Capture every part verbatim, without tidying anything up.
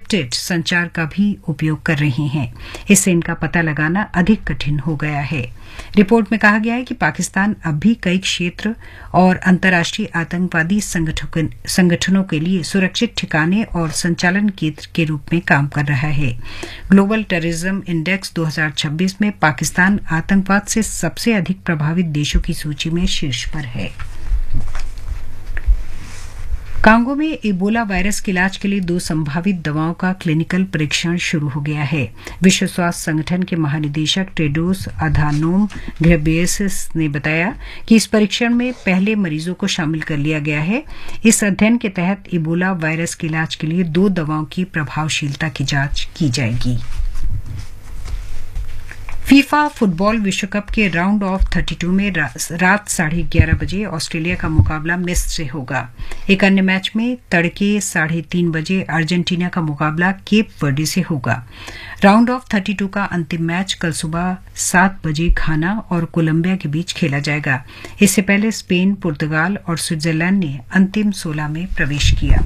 Encrypted संचार का भी उपयोग कर रहे हैं। इससे इनका पता लगाना अधिक कठिन हो गया है। रिपोर्ट में कहा गया है कि पाकिस्तान अब भी कई क्षेत्र और अंतर्राष्ट्रीय आतंकवादी संगठनों के लिए सुरक्षित ठिकाने और संचालन केंद्र के रूप में काम कर रहा है। ग्लोबल टेररिज्म इंडेक्स दो हज़ार छब्बीस में पाकिस्तान आतंकवाद से सबसे अधिक प्रभावित देशों की सूची में शीर्ष पर है। कांगो में इबोला वायरस के इलाज के लिए दो संभावित दवाओं का क्लिनिकल परीक्षण शुरू हो गया है। विश्व स्वास्थ्य संगठन के महानिदेशक टेड्रोस अधानोम घेब्रेयेसस ने बताया कि इस परीक्षण में पहले मरीजों को शामिल कर लिया गया है। इस अध्ययन के तहत इबोला वायरस के इलाज के लिए दो दवाओं की प्रभावशीलता की जांच की जाएगी। फीफा फुटबॉल विश्व कप के राउंड ऑफ बत्तीस में रात साढ़े ग्यारह बजे ऑस्ट्रेलिया का मुकाबला मिस्र से होगा। एक अन्य मैच में तड़के साढ़े तीन बजे अर्जेंटीना का मुकाबला केप वर्डे से होगा। राउंड ऑफ बत्तीस का अंतिम मैच कल सुबह सात बजे घाना और कोलंबिया के बीच खेला जाएगा। इससे पहले स्पेन, पुर्तगाल और स्विट्जरलैंड ने अंतिम सोलह में प्रवेश किया।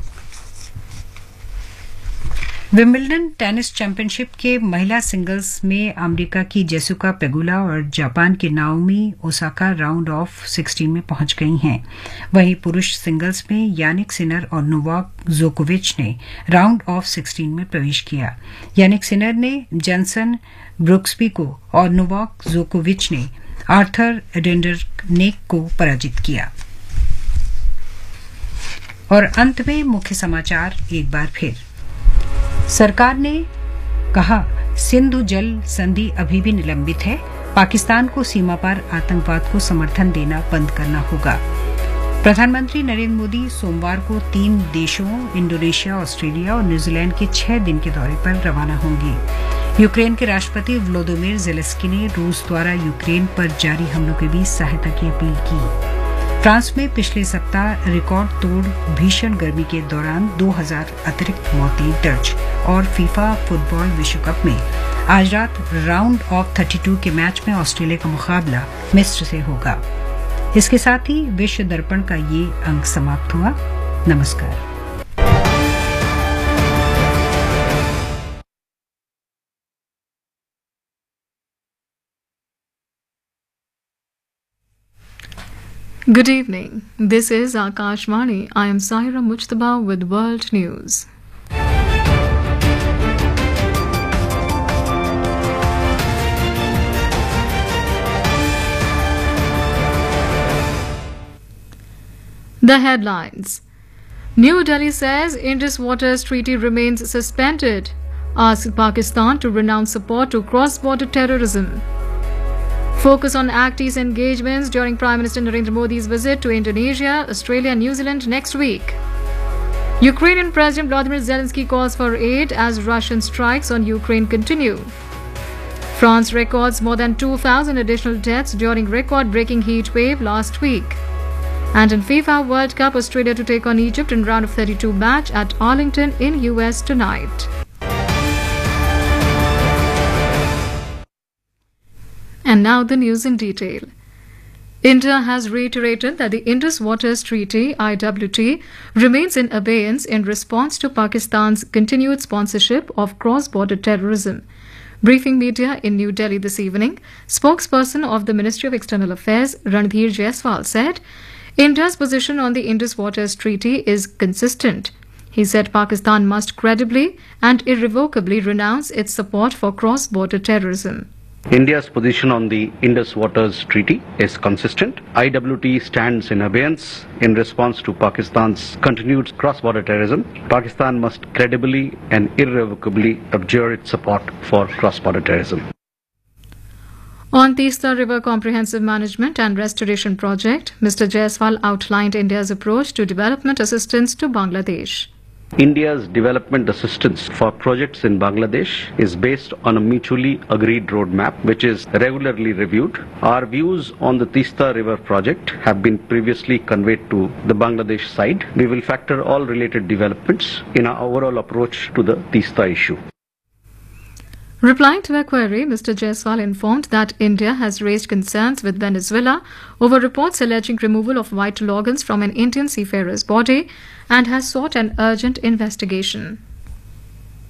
विंबलडन टेनिस चैंपियनशिप के महिला सिंगल्स में अमेरिका की जेसिका पेगुला और जापान की नाओमी ओसाका राउंड ऑफ सोलह में पहुंच गई हैं। वहीं पुरुष सिंगल्स में यानिक सिनर और नोवाक जोकोविच ने राउंड ऑफ सोलह में प्रवेश किया। यानिक सिनर ने जेनसन ब्रुक्सबी को और नोवाक जोकोविच ने आर्थर रेंडरनेक को पराजित किया। और अंत में मुख्य समाचार एक बार फिर। सरकार ने कहा सिंधु जल संधि अभी भी निलंबित है। पाकिस्तान को सीमा पार आतंकवाद को समर्थन देना बंद करना होगा। प्रधानमंत्री नरेंद्र मोदी सोमवार को तीन देशों इंडोनेशिया, ऑस्ट्रेलिया और न्यूजीलैंड के छह दिन के दौरे पर रवाना होंगे। यूक्रेन के राष्ट्रपति व्लोदिमीर ज़ेलेंस्की ने रूस द्वारा यूक्रेन पर जारी हमलों के बीच सहायता की अपील की। फ्रांस में पिछले सप्ताह रिकॉर्ड तोड़ भीषण गर्मी के दौरान दो हज़ार अतिरिक्त मौतें दर्ज। और फीफा फुटबॉल विश्व कप में आज रात राउंड ऑफ बत्तीस के मैच में ऑस्ट्रेलिया का मुकाबला मिस्र से होगा। इसके साथ ही विश्व दर्पण का ये अंक समाप्त हुआ। नमस्कार। Good evening. This is Akashvani. I am Sahira Mujtaba with World News. The headlines. New Delhi says Indus Waters Treaty remains suspended. Asks Pakistan to renounce support to cross-border terrorism. Focus on Act East engagements during Prime Minister Narendra Modi's visit to Indonesia, Australia and New Zealand next week. Ukrainian President Volodymyr Zelensky calls for aid as Russian strikes on Ukraine continue. France records more than two thousand additional deaths during record-breaking heat wave last week. And in FIFA World Cup, Australia to take on Egypt in round of thirty-two match at Arlington in U S tonight. And now the news in detail. India has reiterated that the Indus Waters Treaty, I W T, remains in abeyance in response to Pakistan's continued sponsorship of cross-border terrorism. Briefing media in New Delhi this evening, spokesperson of the Ministry of External Affairs, Ranadhir Jaiswal, said India's position on the Indus Waters Treaty is consistent. He said Pakistan must credibly and irrevocably renounce its support for cross-border terrorism. India's position on the Indus Waters Treaty is consistent. I W T stands in abeyance in response to Pakistan's continued cross-border terrorism. Pakistan must credibly and irrevocably abjure its support for cross-border terrorism. On Teesta River Comprehensive Management and Restoration Project, Mister Jaiswal outlined India's approach to development assistance to Bangladesh. India's development assistance for projects in Bangladesh is based on a mutually agreed roadmap which is regularly reviewed. Our views on the Teesta River project have been previously conveyed to the Bangladesh side. We will factor all related developments in our overall approach to the Teesta issue. Replying to a query, Mister Jaiswal informed that India has raised concerns with Venezuela over reports alleging removal of vital organs from an Indian seafarer's body and has sought an urgent investigation.